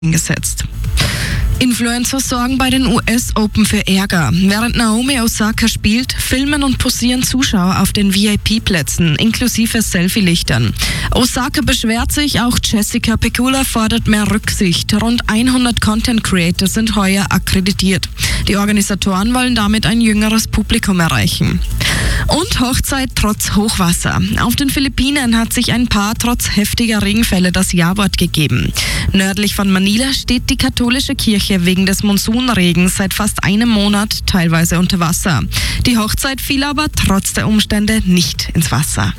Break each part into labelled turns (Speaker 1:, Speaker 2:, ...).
Speaker 1: gesetzt. Influencer sorgen bei den US Open für Ärger. Während Naomi Osaka spielt, filmen und posieren Zuschauer auf den VIP-Plätzen, inklusive Selfie-Lichtern. Osaka beschwert sich, auch Jessica Pegula fordert mehr Rücksicht. Rund 100 Content-Creator sind heuer akkreditiert. Die Organisatoren wollen damit ein jüngeres Publikum erreichen. Und Hochzeit trotz Hochwasser. Auf den Philippinen hat sich ein Paar trotz heftiger Regenfälle das Ja-Wort gegeben. Nördlich von Manila steht die katholische Kirche wegen des Monsunregens seit fast einem Monat teilweise unter Wasser. Die Hochzeit fiel aber trotz der Umstände nicht ins Wasser.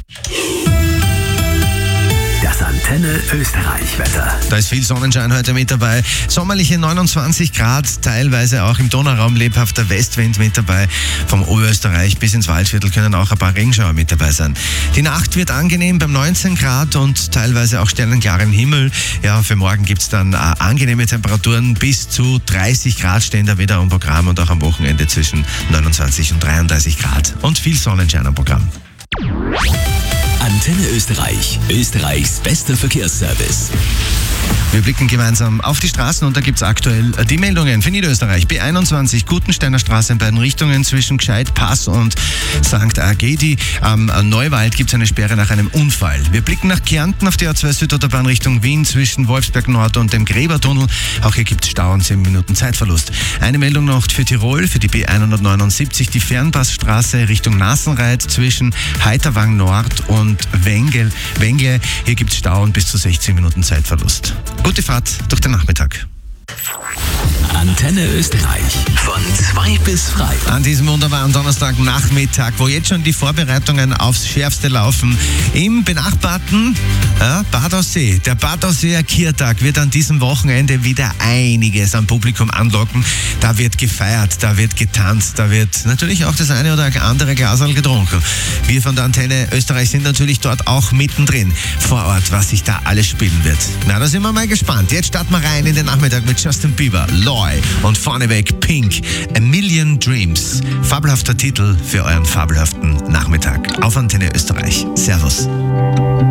Speaker 2: Das Antenne Österreich-Wetter.
Speaker 3: Da ist viel Sonnenschein heute mit dabei. Sommerliche 29 Grad, teilweise auch im Donauraum lebhafter Westwind mit dabei. Vom Oberösterreich bis ins Waldviertel können auch ein paar Regenschauer mit dabei sein. Die Nacht wird angenehm beim 19 Grad und teilweise auch sternenklaren Himmel. Ja, für morgen gibt es dann angenehme Temperaturen. Bis zu 30 Grad stehen da wieder am Programm und auch am Wochenende zwischen 29 und 33 Grad. Und viel Sonnenschein am Programm.
Speaker 2: Antenne Österreich, Österreichs bester Verkehrsservice.
Speaker 3: Wir blicken gemeinsam auf die Straßen und da gibt es aktuell die Meldungen für Niederösterreich. B21 Gutensteiner Straße in beiden Richtungen zwischen Gscheid, Pass und St. Agedi. Am Neuwald gibt es eine Sperre nach einem Unfall. Wir blicken nach Kärnten auf die A2 Südautobahn Richtung Wien zwischen Wolfsberg Nord und dem Gräbertunnel. Auch hier gibt es Stau und 10 Minuten Zeitverlust. Eine Meldung noch für Tirol, für die B179, die Fernpassstraße Richtung Nassenreit zwischen Heiterwang Nord und Wengle. Hier gibt es Stau und bis zu 16 Minuten Zeitverlust. Gute Fahrt durch den Nachmittag.
Speaker 2: Antenne Österreich von 2 bis frei.
Speaker 3: An diesem wunderbaren Donnerstagnachmittag, wo jetzt schon die Vorbereitungen aufs Schärfste laufen, im benachbarten Bad Aussee. Der Bad Ausseer Kiertag wird an diesem Wochenende wieder einiges am Publikum anlocken. Da wird gefeiert, da wird getanzt, da wird natürlich auch das eine oder andere Glaserl getrunken. Wir von der Antenne Österreich sind natürlich dort auch mittendrin vor Ort, was sich da alles spielen wird. Na, da sind wir mal gespannt. Jetzt starten wir rein in den Nachmittag mit Justin Bieber, Loy und vorneweg Pink, A Million Dreams. Fabelhafter Titel für euren fabelhaften Nachmittag auf Antenne Österreich. Servus.